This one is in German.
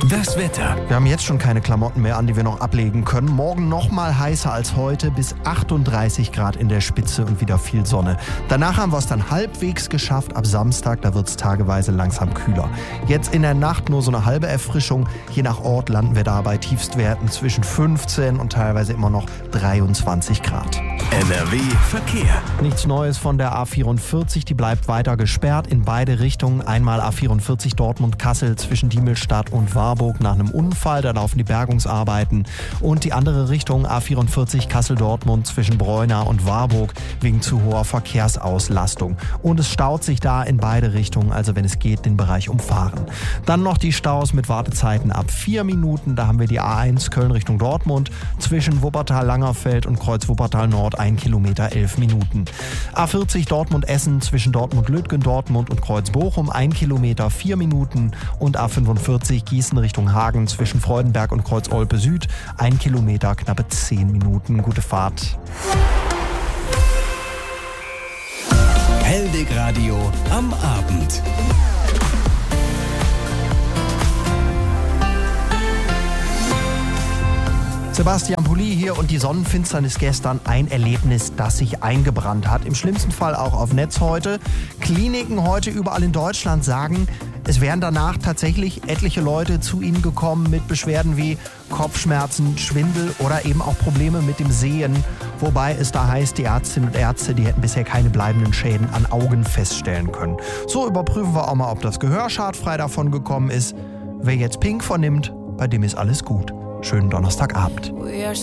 Das Wetter. Wir haben jetzt schon keine Klamotten mehr an, die wir noch ablegen können. Morgen noch mal heißer als heute, bis 38 Grad in der Spitze und wieder viel Sonne. Danach haben wir es dann halbwegs geschafft. Ab Samstag, da wird es tageweise langsam kühler. Jetzt in der Nacht nur so eine halbe Erfrischung. Je nach Ort landen wir da bei Tiefstwerten zwischen 15 und teilweise immer noch 23 Grad. NRW Verkehr. Nichts Neues von der A44, die bleibt weiter gesperrt in beide Richtungen. Einmal A44 Dortmund-Kassel zwischen Diemelstadt und Warburg nach einem Unfall, da laufen die Bergungsarbeiten. Und die andere Richtung A44 Kassel-Dortmund zwischen Breuna und Warburg wegen zu hoher Verkehrsauslastung. Und es staut sich da in beide Richtungen, also wenn es geht, den Bereich umfahren. Dann noch die Staus mit Wartezeiten ab 4 Minuten, da haben wir die A1 Köln Richtung Dortmund zwischen Wuppertal-Langerfeld und Kreuz Wuppertal-Nord 1 Kilometer 11 Minuten. A40 Dortmund-Essen zwischen Dortmund-Lütgen, Dortmund und Kreuz-Bochum 1 Kilometer 4 Minuten und A45 Gießen Richtung Hagen zwischen Freudenberg und Kreuz-Olpe Süd 1 Kilometer knappe 10 Minuten. Gute Fahrt. Hellweg Radio am Abend. Sebastian Pulli hier und die Sonnenfinsternis gestern, ein Erlebnis, das sich eingebrannt hat. Im schlimmsten Fall auch auf Netz heute. Kliniken heute überall in Deutschland sagen, es wären danach tatsächlich etliche Leute zu ihnen gekommen mit Beschwerden wie Kopfschmerzen, Schwindel oder eben auch Probleme mit dem Sehen. Wobei es da heißt, die Ärztinnen und Ärzte, die hätten bisher keine bleibenden Schäden an Augen feststellen können. So überprüfen wir auch mal, ob das Gehör schadfrei davon gekommen ist. Wer jetzt Pink vernimmt, bei dem ist alles gut. Schönen Donnerstagabend.